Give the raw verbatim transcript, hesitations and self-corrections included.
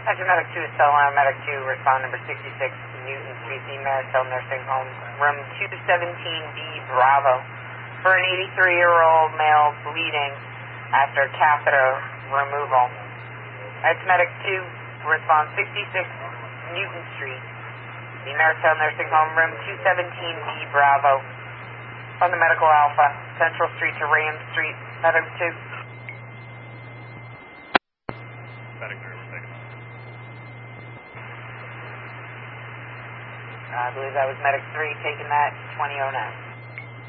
Attention Medic two is cell line, Medic two, respond number sixty-six, Newton Street, the Maricel Nursing Home, room two seventeen B, Bravo, for an eighty-three-year-old male bleeding after catheter removal. That's Medic two, respond sixty-six, Newton Street, the Maricel Nursing Home, room two seventeen B, Bravo, on the Medical Alpha, Central Street to Ram Street, Medic two. Medic three, we're taking off. I believe that was Medic three taking that twenty oh nine.